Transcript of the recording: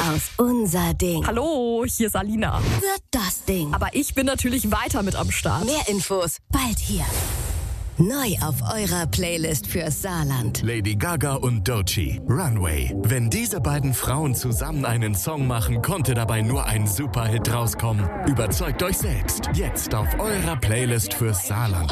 aus Unser Ding Hallo, hier ist Alina. wird das Ding. Aber ich bin natürlich weiter mit am Start. Mehr Infos bald hier. Neu auf eurer Playlist fürs Saarland. Lady Gaga und Doechii, Runway. Wenn diese beiden Frauen zusammen einen Song machen, konnte dabei nur ein Superhit rauskommen. Überzeugt euch selbst. Jetzt auf eurer Playlist fürs Saarland.